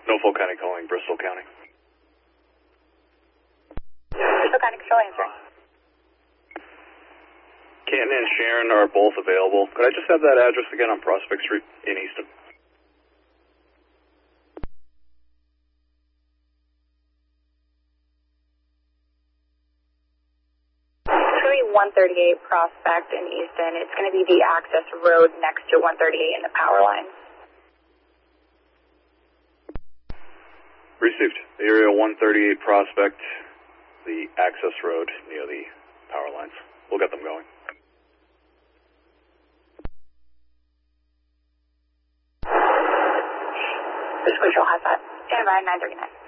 Norfolk County calling Bristol County. Bristol County Control answering. Canton and Sharon are both available. Could I just have that address again on Prospect Street in Easton? 138 Prospect in Easton. It's going to be the access road next to 138 in the power line. Received. Area 138 Prospect, the access road near the power lines. We'll get them going. This is Control High 5. Stand by 939.